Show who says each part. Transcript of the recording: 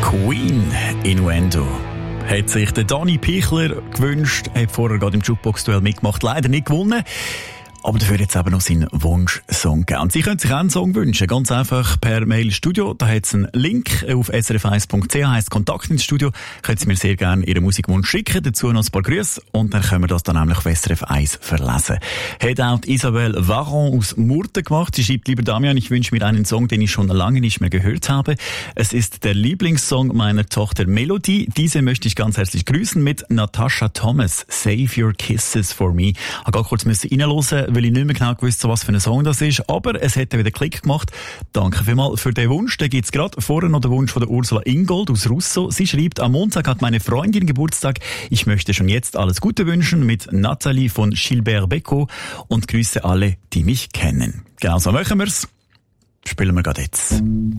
Speaker 1: Queen, Innuendo. Hat sich der Dani Pichler gewünscht, hat vorher gerade im Jukebox-Duell mitgemacht, leider nicht gewonnen. Aber dafür jetzt eben noch seinen Wunschsong gegeben. Und Sie können sich auch einen Song wünschen. Ganz einfach per Mail Studio. Da hat es einen Link auf srf1.ch, heisst Kontakt ins Studio. Können Sie mir sehr gerne Ihren Musikwunsch schicken. Dazu noch ein paar Grüße. Und dann können wir das dann nämlich auf SRF 1 verlesen. Hat auch Isabelle Varon aus Murten gemacht. Sie schreibt: Lieber Damian, ich wünsche mir einen Song, den ich schon lange nicht mehr gehört habe. Es ist der Lieblingssong meiner Tochter Melody. Diese möchte ich ganz herzlich grüßen mit Natasha Thomas. Save Your Kisses for Me. Ich musste kurz reinhören, weil ich nicht mehr genau gewusst, was für ein Song das ist. Aber es hat wieder Klick gemacht. Danke vielmals für den Wunsch. Da gibt es gerade vorher noch den Wunsch von der Ursula Ingold aus Russo. Sie schreibt: Am Montag hat meine Freundin Geburtstag. Ich möchte schon jetzt alles Gute wünschen mit Nathalie von Gilbert Becco und grüße alle, die mich kennen. Genau so machen wir's. Spielen wir gerade jetzt.